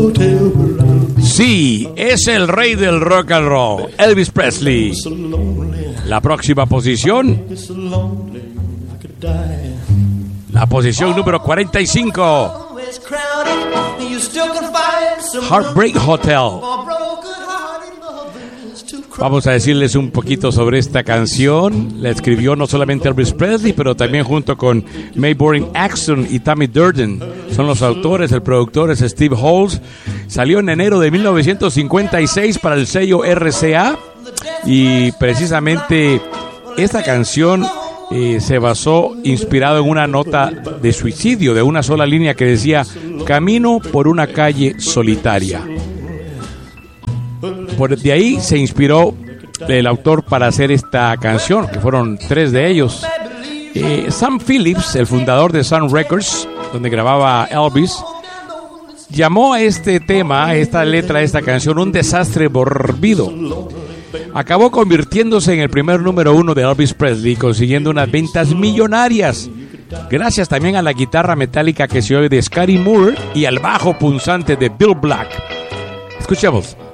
Sí, es el rey del rock and roll, Elvis Presley. La próxima posición, la posición número 45, Heartbreak Hotel. Vamos a decirles un poquito sobre esta canción. La escribió no solamente Elvis Presley, pero también junto con Mayboring Axton y Tommy Durden. Son los autores, el productor es Steve Halls. Salió en enero de 1956 para el sello RCA. Y precisamente esta canción se basó inspirado en una nota de suicidio de una sola línea que decía: camino por una calle solitaria. De ahí se inspiró el autor para hacer esta canción, que fueron 3 de ellos. Sam Phillips, el fundador de Sun Records, donde grababa Elvis, llamó a este tema, a esta letra de esta canción, un desastre morbido. Acabó convirtiéndose en el primer número 1 de Elvis Presley, consiguiendo unas ventas millonarias, gracias también a la guitarra metálica que se oye de Scotty Moore y al bajo punzante de Bill Black. Escuchemos.